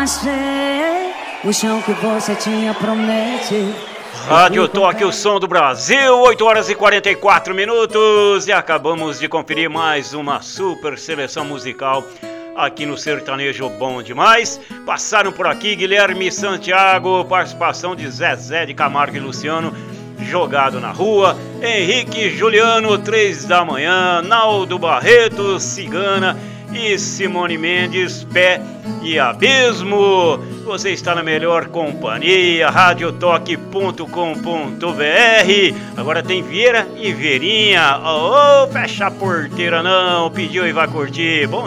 achei o chão que você tinha prometido. Rádio Toque, o som do Brasil, 8 horas e 44 minutos. E acabamos de conferir mais uma super seleção musical aqui no Sertanejo Bom Demais. Passaram por aqui Guilherme Santiago, participação de Zezé de Camargo e Luciano, Jogado na Rua, Henrique Juliano, 3 da manhã, Naldo Barreto, Cigana e Simone Mendes, Pé e Abismo. Você está na melhor companhia, radiotoque.com.br. Agora tem Vieira e Verinha. Oh, fecha a porteira não, pediu e vai curtir. Bom